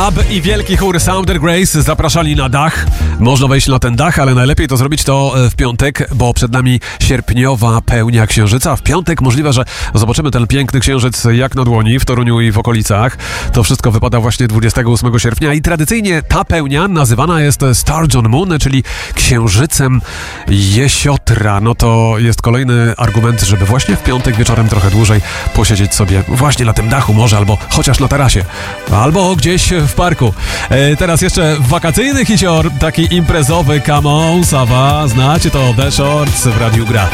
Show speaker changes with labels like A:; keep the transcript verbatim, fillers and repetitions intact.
A: Ab i wielki chór Sounder Grace zapraszali na dach. Można wejść na ten dach, ale najlepiej to zrobić to w piątek, bo przed nami sierpniowa pełnia księżyca. W piątek możliwe, że zobaczymy ten piękny księżyc jak na dłoni w Toruniu i w okolicach. To wszystko wypada właśnie dwudziestego ósmego sierpnia i tradycyjnie ta pełnia nazywana jest Sturgeon Moon, czyli księżycem jesiotra. No to jest kolejny argument, żeby właśnie w piątek wieczorem trochę dłużej posiedzieć sobie właśnie na tym dachu może, albo chociaż na tarasie, albo gdzieś w parku. E, teraz jeszcze wakacyjny hicior, taki imprezowy, come on, Sawa, znacie to, The Shorts w Radiu Gra.